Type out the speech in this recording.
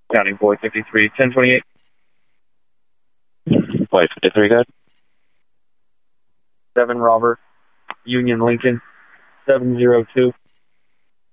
Counting boy 53, 1028. Boy 53, good. 7 Robert, Union Lincoln, 702.